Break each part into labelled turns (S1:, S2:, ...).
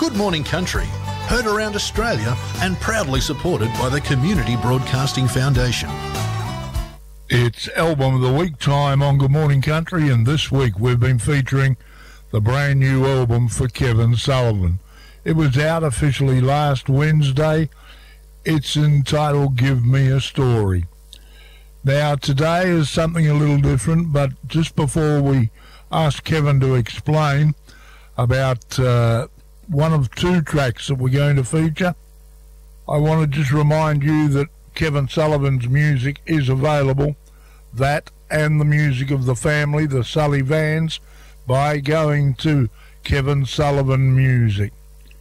S1: Good Morning Country, heard around Australia and proudly supported by the Community Broadcasting Foundation.
S2: It's Album of the Week time on Good Morning Country, and this week we've been featuring the brand new album for Kevin Sullivan. It was out officially last Wednesday. It's entitled Give Me a Story. Now, today is something a little different, but just before we ask Kevin to explain about one of two tracks that we're going to feature, I want to just remind you that Kevin Sullivan's music is available, that and the music of the family, the Sully Vans, by going to Kevin Sullivan Music.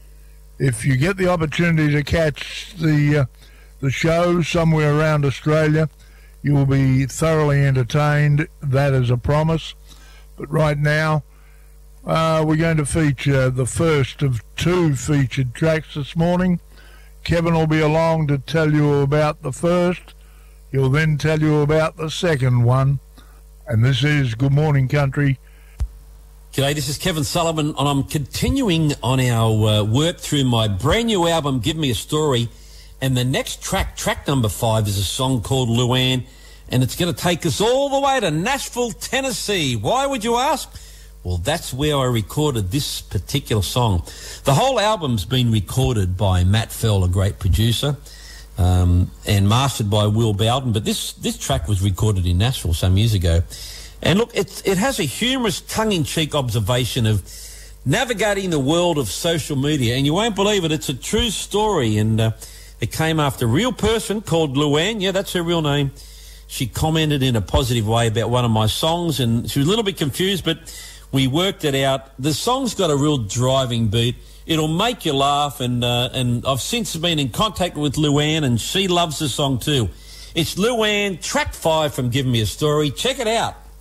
S2: If you get the opportunity to catch the show somewhere around Australia, you will be thoroughly entertained. That is a promise. But right now, we're going to feature the first of two featured tracks this morning. Kevin will be along to tell you about the first. He'll then tell you about the second one. And this is Good Morning Country.
S3: G'day, this is Kevin Sullivan, and I'm continuing on our work through my brand new album, Give Me a Story. And the next track, track number 5, is a song called Luann, and it's going to take us all the way to Nashville, Tennessee. Why, would you ask? Well, that's where I recorded this particular song. The whole album's been recorded by Matt Fell, a great producer, and mastered by Will Bowden, but this track was recorded in Nashville some years ago. And look, it has a humorous, tongue-in-cheek observation of navigating the world of social media, and you won't believe it, it's a true story, and it came after a real person called Luann. Yeah, that's her real name. She commented in a positive way about one of my songs, and she was a little bit confused, but we worked it out. The song's got a real driving beat. It'll make you laugh, and I've since been in contact with Luann, and she loves the song too. It's Luann, track 5 from Give Me a Story. Check it out.